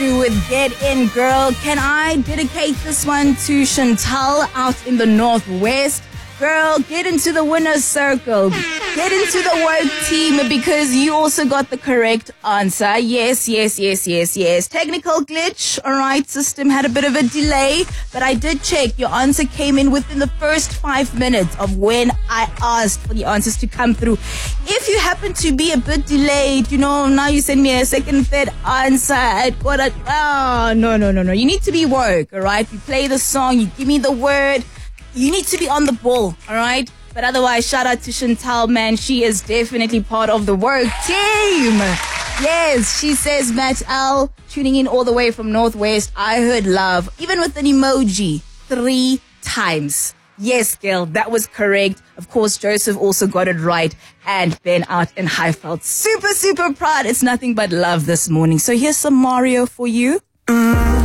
through with Get In Girl. Can I dedicate this one to Chantal out in the Northwest? Girl, get into the winner's circle. Get into the work team because you also got the correct answer. Yes. Technical glitch. All right, system had a bit of a delay, but I did check. Your answer came in within the first 5 minutes of when I asked for the answers to come through. If you happen to be a bit delayed, now you send me a second, third answer. No. You need to be work, all right? You play the song, you give me the word. You need to be on the ball, all right? But otherwise, shout out to Chantal, man. She is definitely part of the work team. Yes, she says, Matt L, tuning in all the way from Northwest. I heard love, even with an emoji, 3 times. Yes, girl, that was correct. Of course, Joseph also got it right. And Ben out in Highveld. Super proud. It's nothing but love this morning. So here's some Mario for you.